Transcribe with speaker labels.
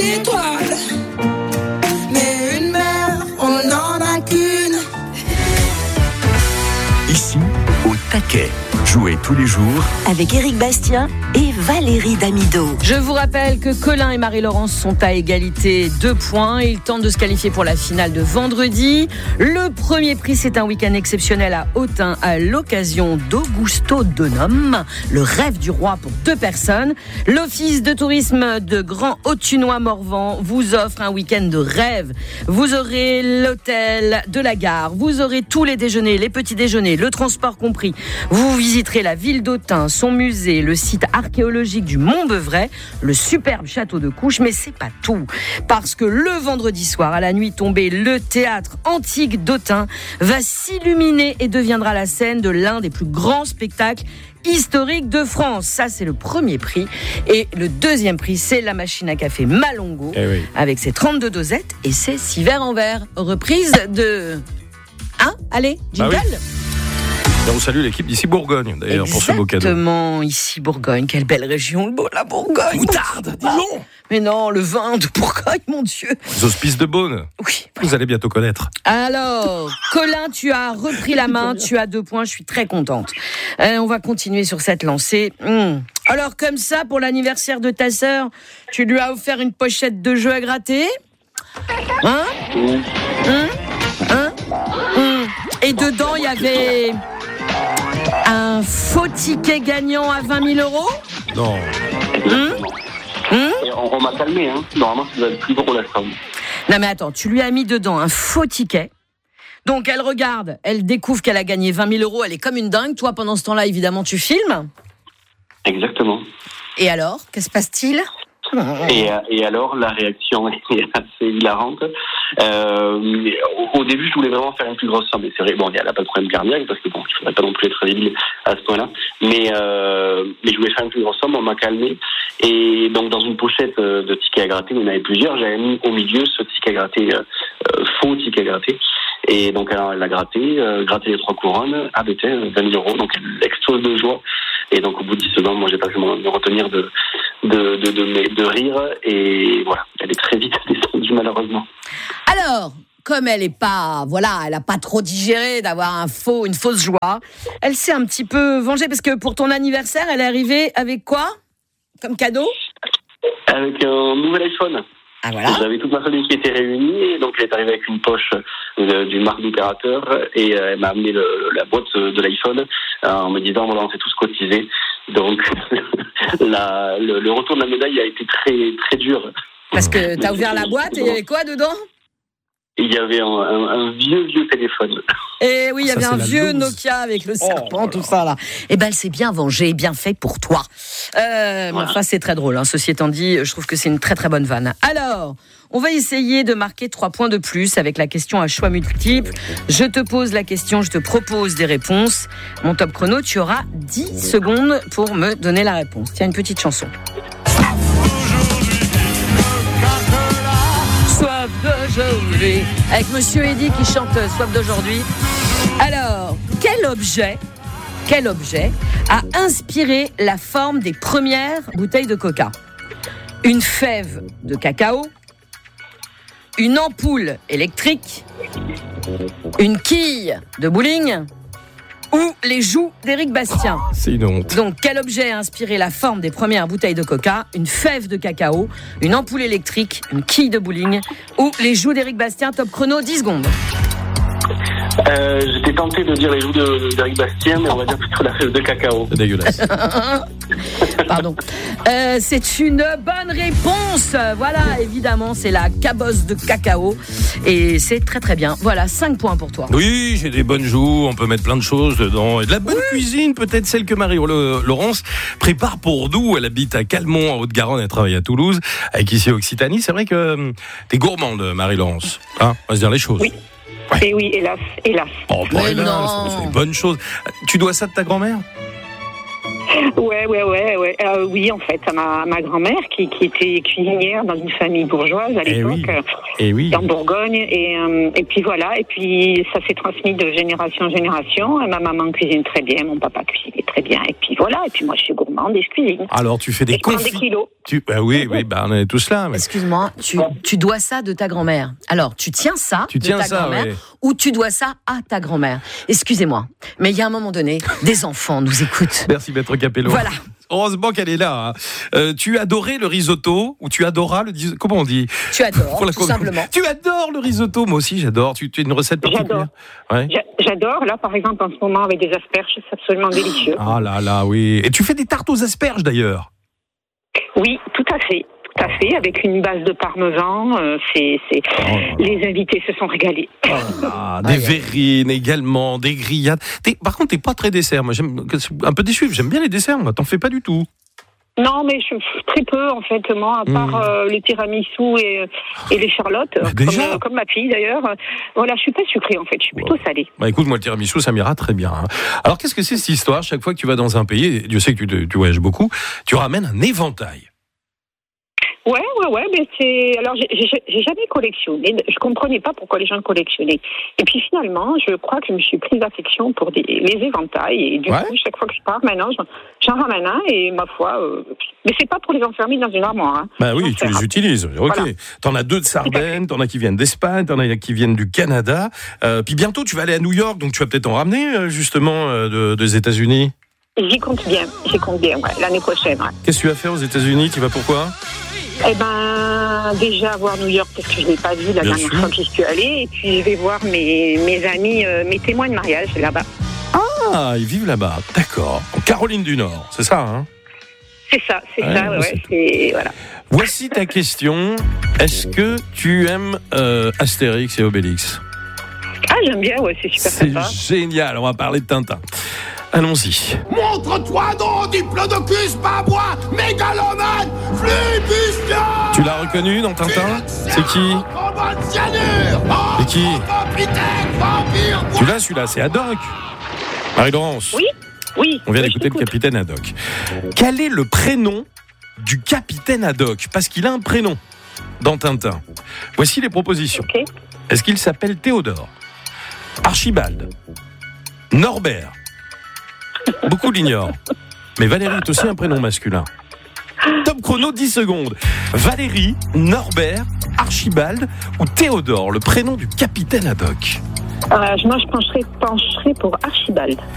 Speaker 1: d'étoiles. Mais une mère, on n'en a qu'une.
Speaker 2: Ici, au taquet. Jouez tous les jours
Speaker 3: avec Éric Bastien et Valérie Damido.
Speaker 4: Je vous rappelle que Colin et Marie-Laurence sont à égalité, 2 points. Ils tentent de se qualifier pour la finale de vendredi. Le premier prix, c'est un week-end exceptionnel à Autun à l'occasion d'Augusto Donum, le rêve du roi pour 2 personnes. L'Office de tourisme de Grand Autunois-Morvan vous offre un week-end de rêve. Vous aurez l'hôtel de la gare, vous aurez tous les déjeuners, les petits déjeuners, le transport compris. Vous visiterez la ville d'Autun, son musée, le site archéologique du Mont-Beuvray, le superbe château de Couches, mais c'est pas tout. Parce que le vendredi soir, à la nuit tombée, le théâtre antique d'Autun va s'illuminer et deviendra la scène de l'un des plus grands spectacles historiques de France. Ça, c'est le premier prix. Et le deuxième prix, c'est la machine à café Malongo, avec ses 32 dosettes et ses 6 verres en verre. Reprise de... Hein ? Allez, jingle.
Speaker 5: On salue l'équipe d'ici Bourgogne, d'ailleurs, pour ce beau cadeau.
Speaker 4: Exactement, ici Bourgogne. Quelle belle région, la Bourgogne.
Speaker 5: Moutarde, disons.
Speaker 4: Mais non, le vin de Bourgogne, mon Dieu.
Speaker 5: Les hospices de Beaune.
Speaker 4: Oui.
Speaker 5: Vous allez bientôt connaître.
Speaker 4: Alors, Colin, tu as repris la main, tu as 2 points, je suis très contente. On va continuer sur cette lancée. Alors, comme ça, pour l'anniversaire de ta sœur, tu lui as offert une pochette de jeux à gratter. Et dedans, il y avait... un faux ticket gagnant à 20 000 euros ?
Speaker 5: Non.
Speaker 6: On m'a calmé, hein. Normalement, ça doit être plus gros la somme.
Speaker 4: Non mais attends, tu lui as mis dedans un faux ticket. Donc elle regarde, elle découvre qu'elle a gagné 20 000 euros, elle est comme une dingue. Toi, pendant ce temps-là, évidemment, tu filmes.
Speaker 6: Exactement.
Speaker 4: Et alors, que se passe-t-il ?
Speaker 6: Et alors, la réaction est assez hilarante. Au début, je voulais vraiment faire une plus grosse somme. Et c'est vrai, bon, elle n'a pas de problème cardiaque, parce que bon, il ne faudrait pas non plus être débile à ce point-là. Mais je voulais faire une plus grosse somme, on m'a calmé. Et donc, dans une pochette de tickets à gratter, il y en avait plusieurs. J'avais mis au milieu ce ticket à gratter, faux ticket à gratter. Et donc, elle a gratté les 3 couronnes, ah, 20 000 euros. Donc, elle explose de joie. Et donc, au bout de 10 secondes, moi, j'ai pas pu me retenir de rire. Et voilà, elle est très vite descendue, malheureusement.
Speaker 4: Alors, comme elle est pas, elle a pas trop digéré d'avoir une fausse joie, elle s'est un petit peu vengée, parce que pour ton anniversaire, elle est arrivée avec quoi comme cadeau ?
Speaker 6: Avec un nouvel iPhone.
Speaker 4: Ah voilà.
Speaker 6: J'avais toute ma famille qui était réunie, et donc elle est arrivée avec une poche d'une marque d'opérateur, et elle m'a amené la boîte de l'iPhone en me disant voilà, on s'est tous cotisés. Donc le retour de la médaille a été très très dur.
Speaker 4: Parce que t'as ouvert la boîte et il y avait quoi dedans ?
Speaker 6: Il y avait un vieux téléphone.
Speaker 4: Et oui, il y avait un vieux Nokia avec le serpent, tout ça là. Et ben, elle s'est bien vengée, bien fait pour toi. Mais enfin, c'est très drôle, hein. Ceci étant dit, je trouve que c'est une très très bonne vanne. Alors, on va essayer de marquer 3 points de plus avec la question à choix multiples. Je te pose la question, je te propose des réponses. Mon top chrono, tu auras 10 secondes pour me donner la réponse. Tiens, une petite chanson. Soif d'aujourd'hui, avec Monsieur Eddy qui chante Soif d'aujourd'hui. Alors, quel objet a inspiré la forme des premières bouteilles de coca ? Une fève de cacao, une ampoule électrique, une quille de bowling ou les joues d'Éric Bastien.
Speaker 5: C'est une honte.
Speaker 4: Donc, quel objet a inspiré la forme des premières bouteilles de coca ? Une fève de cacao, une ampoule électrique, une quille de bowling ou les joues d'Éric Bastien. Top chrono, 10 secondes.
Speaker 6: J'étais tenté de dire les joues d'Éric Bastien, mais on va dire plutôt la fève de cacao.
Speaker 5: C'est dégueulasse.
Speaker 4: Pardon. C'est une bonne réponse. Voilà, évidemment, c'est la cabosse de cacao. Et c'est très très bien. Voilà, 5 points pour toi.
Speaker 5: Oui, j'ai des bonnes joues, on peut mettre plein de choses dedans. Et de la bonne cuisine, peut-être celle que Marie-Laurence prépare pour nous. Elle habite à Calmont, en Haute-Garonne, elle travaille à Toulouse. Avec ici Occitanie, c'est vrai que t'es gourmande, Marie-Laurence. Hein, on va se dire les choses.
Speaker 7: Oui. Ouais. Et oui, hélas.
Speaker 5: Oh,
Speaker 4: Mais
Speaker 5: hélas,
Speaker 4: non.
Speaker 5: c'est une bonne chose. Tu dois ça de ta grand-mère ?
Speaker 7: Ouais. Oui, en fait, ma grand-mère qui était cuisinière dans une famille bourgeoise à l'époque, en Bourgogne, et puis voilà, et puis ça s'est transmis de génération en génération. Ma maman cuisine très bien, mon papa cuisinait très bien, et puis voilà, et puis moi je suis gourmande et je cuisine.
Speaker 5: Alors tu fais des confits. Oui, on est tous là. Mais...
Speaker 4: Excuse-moi, tu dois ça de ta grand-mère. Alors tu tiens ça de ta grand-mère, ou tu dois ça à ta grand-mère. Excusez-moi, mais il y a un moment donné, des enfants nous écoutent.
Speaker 5: Merci Maître Capello.
Speaker 4: Voilà.
Speaker 5: Heureusement qu'elle est là. Tu adorais le risotto, ou tu adoras comment on dit?
Speaker 4: Tu adores, tout simplement.
Speaker 5: Tu adores le risotto, moi aussi j'adore. Tu as une recette particulière?
Speaker 7: J'adore. Là, par exemple, en ce moment, avec des asperges, c'est absolument délicieux.
Speaker 5: Ah là, oui. Et tu fais des tartes aux asperges d'ailleurs?
Speaker 7: Oui, tout à fait, avec une base de parmesan. Les invités se sont régalés.
Speaker 5: Des verrines également, des grillades. Par contre, t'es pas très dessert. Moi, j'aime un peu déçu. J'aime bien les desserts. Moi, t'en fais pas du tout.
Speaker 7: Non, mais très peu en fait, moi, à part le tiramisu et les charlottes, comme ma fille d'ailleurs. Voilà, je suis pas sucrée en fait, je suis plutôt salée.
Speaker 5: Écoute, moi le tiramisu, ça m'ira très bien. Alors, qu'est-ce que c'est cette histoire? Chaque fois que tu vas dans un pays, Dieu sait que tu voyages beaucoup, tu ramènes un éventail.
Speaker 7: Ouais, mais alors j'ai jamais collectionné. Je comprenais pas pourquoi les gens collectionnaient. Et puis finalement, je crois que je me suis prise d'affection pour les éventails. Et du coup, chaque fois que je pars, maintenant, j'en ramène un. Et ma foi, mais c'est pas pour les enfermer dans une armoire. Hein.
Speaker 5: Oui, tu les utilises. Ok. Voilà. T'en as 2 de Sardaigne, t'en as qui viennent d'Espagne, t'en as qui viennent du Canada. Puis bientôt, tu vas aller à New York, donc tu vas peut-être en ramener justement des États-Unis.
Speaker 7: J'y compte bien, l'année prochaine. Ouais.
Speaker 5: Qu'est-ce que tu vas faire aux États-Unis? Tu vas pourquoi?
Speaker 7: Déjà voir New York parce que je l'ai pas vu la dernière fois que j'y suis allée, et puis je vais voir mes amis, mes témoins de mariage là-bas.
Speaker 5: Ah, ils vivent là-bas, d'accord. En Caroline du Nord, c'est ça, hein?
Speaker 7: C'est ça, voilà.
Speaker 5: Voici ta question. Est-ce que tu aimes Astérix et Obélix?
Speaker 7: Ah, j'aime bien, c'est super sympa.
Speaker 5: C'est génial, on va parler de Tintin. Allons-y.
Speaker 1: Montre-toi donc, diplodocus, babois, mégalomane, flibustian.
Speaker 5: Tu l'as reconnu dans Tintin? C'est qui? C'est qui? Tu l'as celui-là, c'est Haddock. Marie-Laurence.
Speaker 7: Oui.
Speaker 5: On vient d'écouter le capitaine Haddock. Quel est le prénom du capitaine Haddock? Parce qu'il a un prénom dans Tintin. Voici les propositions.
Speaker 7: Okay.
Speaker 5: Est-ce qu'il s'appelle Théodore, Archibald, Norbert? Beaucoup l'ignorent. Mais Valérie est aussi un prénom masculin. Top chrono, 10 secondes. Valérie, Norbert, Archibald ou Théodore, le prénom du capitaine Haddock?
Speaker 7: Moi, je pencherai pour Archibald.